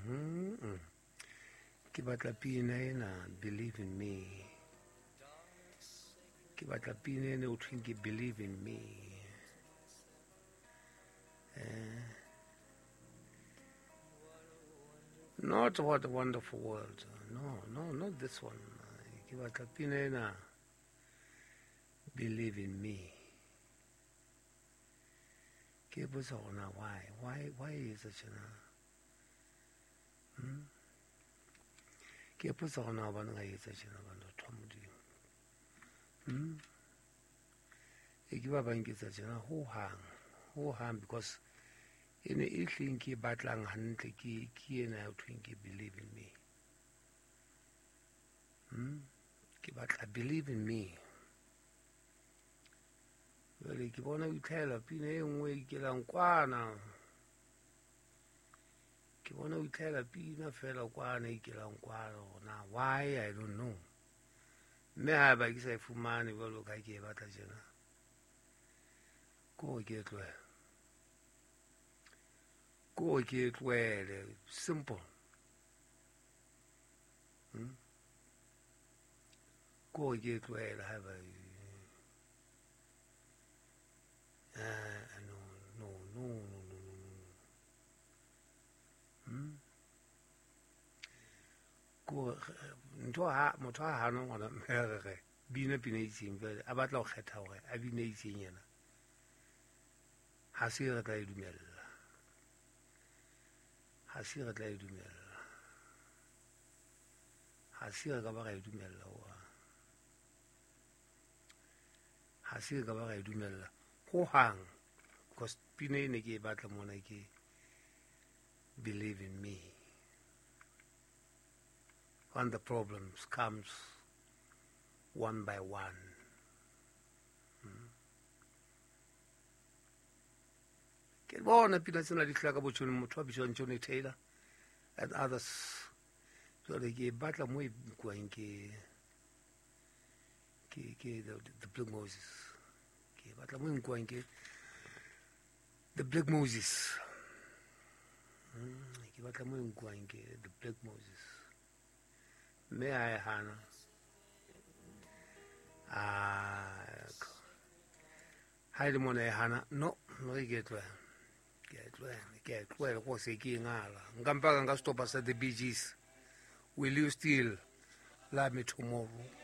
Ke batla pina ena, Believe in Me. Ke batla pina ena o thweng ke Believe in Me. Not What a Wonderful World. No, not this one. Ke batla pina ena, Believe in Me. Ke botsa gona why is it ke botsa gona ba nna etsa tjena ba ntho twa modimo ke ba banketsa tjena ho hang because ene e hleng ke batlang hantle ke ena o thweng ke Believe in Me. Ke batla Believe in Me. Jwale ke bona o itlhaela pina e nngwe e ikelang kwana. Ke bona o itlhaela pina fela kwana e ikelang kwana gona. Why? I don't know. Mme ha ba ke sa e fumane jwalo ka ke e batla tjena. Ko ke tlohele. Simple. Ko ke tlohele ha ba no. Ko motho a hana ngwana mmerege bina pina itseng fela a batla go kgetha gore a bina itseng yena ha se re tla e dumella ha se re ka ba ga e dumella ha se ka ba ga e dumella go hang because pina e ne ke e batla mona ke Believe in Me. When the problems comes one by one. Ke bona pina tsena di hlaka botšhone motho a bitswang Johnny Taylor and others. So ke batla mo e kwang ke the Black Moses. Ke batla mo e kwang ke the Black Moses. Ke batla mo e kwang ke the Black Moses. Me I hana haele mona e hana no ke tloela go se ke ngala nka mpaka nka stopa sa the Bee Gees. Will you still love me tomorrow?